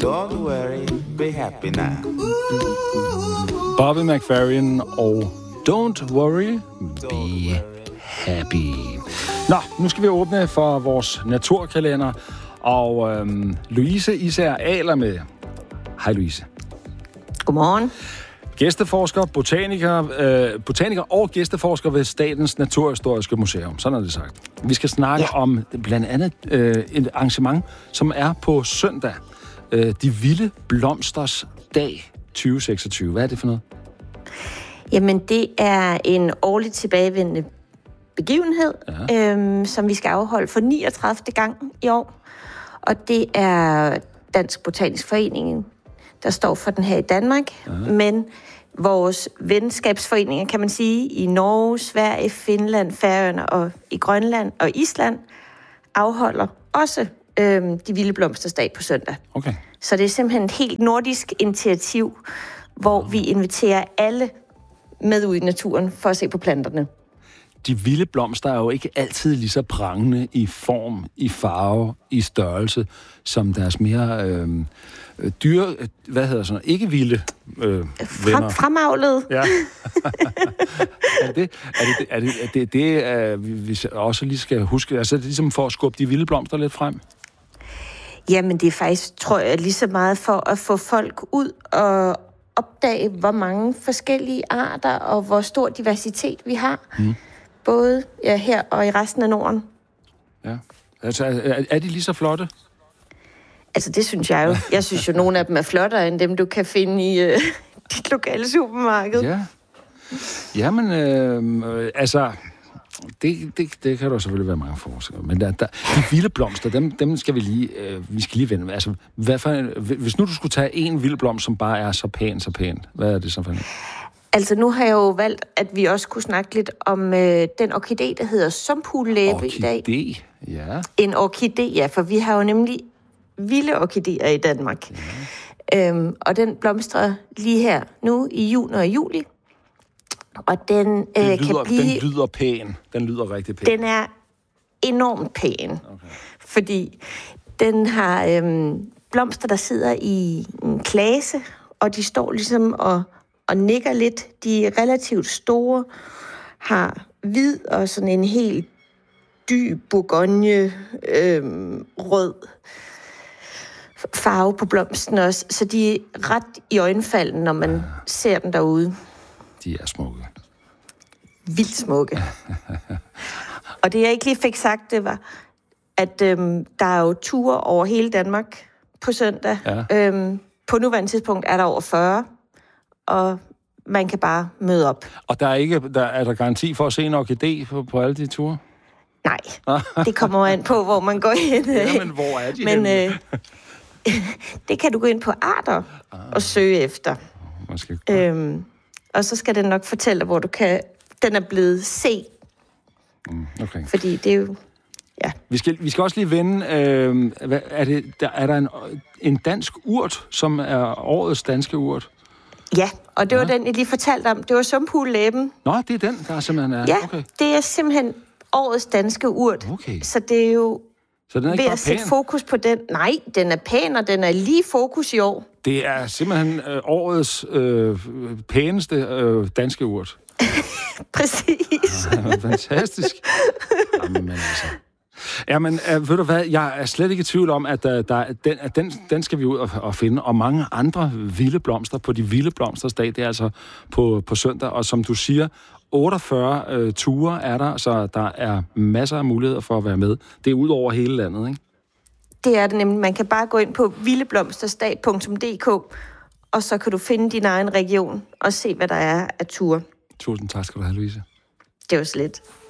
Don't worry, be happy now. Bobby McFerrin og Don't Worry, Be Happy. Nå, nu skal vi åbne for vores naturkalender, og Louise Især Ahler med. Hej Louise. Godmorgen. Gæsteforsker, botaniker og gæsteforsker ved Statens Naturhistoriske Museum. Sådan er det sagt. Vi skal snakke om blandt andet et arrangement, som er på søndag. De Vilde Blomsters Dag 2026. Hvad er det for noget? Jamen, det er en årligt tilbagevendende begivenhed, som vi skal afholde for 39. gang i år. Og det er Dansk Botanisk Forening, der står for den her i Danmark. Men vores venskabsforeninger, kan man sige, i Norge, Sverige, Finland, Færøerne og i Grønland og Island, afholder også De Vilde Blomsters Dag på søndag. Okay. Så det er simpelthen et helt nordisk initiativ, hvor vi inviterer alle med ud i naturen for at se på planterne. De vilde blomster er jo ikke altid lige så prangende i form, i farve, i størrelse, som deres mere ikke vilde venner. Fremavlet. Ja. er det, vi også lige skal huske? Altså, det er ligesom for at skubbe de vilde blomster lidt frem? Jamen, det er faktisk, tror jeg, lige så meget for at få folk ud og opdage, hvor mange forskellige arter og hvor stor diversitet vi har. Både her og i resten af Norden. Ja. Altså, er de lige så flotte? Altså, det synes jeg jo. Jeg synes jo, nogle af dem er flottere end dem, du kan finde i dit lokale supermarked. Ja. Jamen, altså... Det kan der selvfølgelig være mange forskere. Men de vilde blomster, dem skal vi lige vende. Altså, hvis nu du skulle tage en vild blomst, som bare er så pæn, hvad er det så for en? Altså, nu har jeg jo valgt, at vi også kunne snakke lidt om den orkidé, der hedder sumphulæbe i dag. Orkidé, ja. En orkidé, ja, for vi har jo nemlig vilde orkidéer i Danmark. Ja. Og den blomstrer lige her nu i juni og juli. Og den kan blive... Den lyder pæn. Den lyder rigtig pæn. Den er enormt pæn. Okay. Fordi den har blomster, der sidder i en klase, og de står ligesom og nikker lidt. De er relativt store, har hvid og sådan en helt dyb bourgogne rød farve på blomsten også. Så de er ret i øjenfalden, når man ser dem derude. De er smukke. Vildt smukke. Og det, jeg ikke lige fik sagt, det var, at der er jo ture over hele Danmark på søndag. Ja. På nuværende tidspunkt er der over 40, og man kan bare møde op. Og er der garanti for at se en orkidé på alle de ture? Nej, det kommer an på, hvor man går hen. Jamen, hvor er de henne? Det kan du gå ind på arter og søge efter. Måske. Og så skal den nok fortælle, hvor du kan... Den er blevet set. Okay. Fordi det er jo... Ja. Vi skal også lige vende... er der en dansk urt, som er årets danske urt? Ja, og det var den, jeg lige fortalte om. Det var sumphulæben. Nå, det er den, der simpelthen er... Ja, okay. Det er simpelthen årets danske urt. Okay. Så det er jo... Så den er ikke ved at sætte fokus på den. Nej, den er pæn, og den er lige fokus i år. Det er simpelthen årets pæneste danske urt. Præcis. Fantastisk. Jamen, altså. Jamen, ved du hvad, jeg er slet ikke i tvivl om, at den skal vi ud og finde, og mange andre vilde blomster på de vilde blomsters dag, det er altså på søndag, og som du siger, 48 ture er der, så der er masser af muligheder for at være med. Det er ud over hele landet, ikke? Det er det nemlig. Man kan bare gå ind på vildeblomstersdag.dk, og så kan du finde din egen region og se, hvad der er af ture. Tusind tak skal du have, Louise. Det var slet.